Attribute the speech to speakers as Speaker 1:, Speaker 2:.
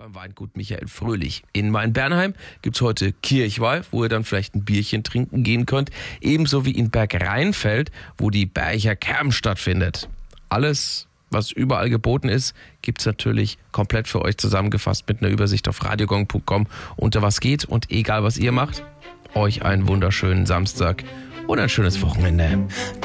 Speaker 1: beim Weingut Michael Fröhlich. In Main-Bernheim gibt es heute Kirchweih, wo ihr dann vielleicht ein Bierchen trinken gehen könnt. Ebenso wie in Bergrheinfeld, wo die Bercher Kerm stattfindet. Alles, was überall geboten ist, gibt es natürlich komplett für euch zusammengefasst mit einer Übersicht auf radiogong.com. Unter was geht und egal was ihr macht, euch einen wunderschönen Samstag und ein schönes Wochenende.